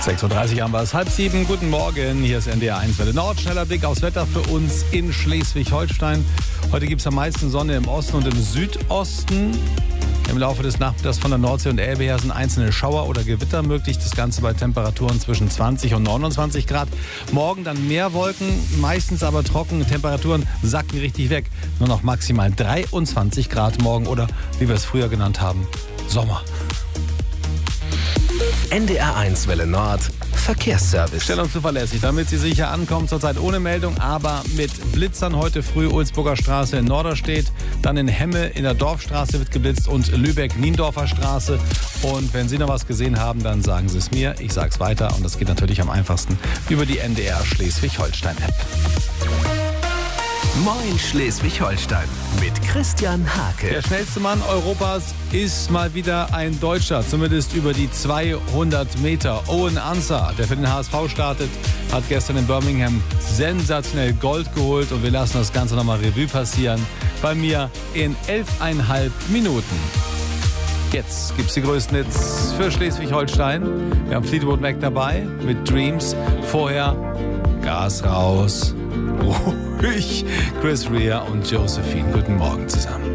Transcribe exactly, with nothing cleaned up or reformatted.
sechs Uhr dreißig haben wir es, halb sieben. Guten Morgen, hier ist N D R eins Welle Nord. Schneller Blick aufs Wetter für uns in Schleswig-Holstein. Heute gibt es am meisten Sonne im Osten und im Südosten. Im Laufe des Nachmittags von der Nordsee und Elbe her sind einzelne Schauer oder Gewitter möglich. Das Ganze bei Temperaturen zwischen zwanzig und neunundzwanzig Grad. Morgen dann mehr Wolken, meistens aber trocken. Temperaturen sacken richtig weg. Nur noch maximal dreiundzwanzig Grad morgen oder, wie wir es früher genannt haben, Sommer. N D R eins Welle Nord Verkehrsservice. Schnell und zuverlässig, damit Sie sicher ankommen. Zurzeit ohne Meldung, aber mit Blitzern heute früh Ulzburger Straße in Norderstedt. Dann in Hemme in der Dorfstraße wird geblitzt und Lübeck-Niendorfer Straße. Und wenn Sie noch was gesehen haben, dann sagen Sie es mir. Ich sage es weiter und das geht natürlich am einfachsten über die N D R Schleswig-Holstein-App. Moin Schleswig-Holstein mit Christian Hake. Der schnellste Mann Europas ist mal wieder ein Deutscher, zumindest über die zweihundert Meter. Owen Ansah, der für den H S V startet, hat gestern in Birmingham sensationell Gold geholt und wir lassen das Ganze nochmal Revue passieren. Bei mir in elfeinhalb Minuten. Jetzt gibt's die größten Hits für Schleswig-Holstein. Wir haben Fleetwood Mac dabei mit Dreams. Vorher Gas raus. Ruhig. Chris Rea und Josephine. Guten Morgen zusammen.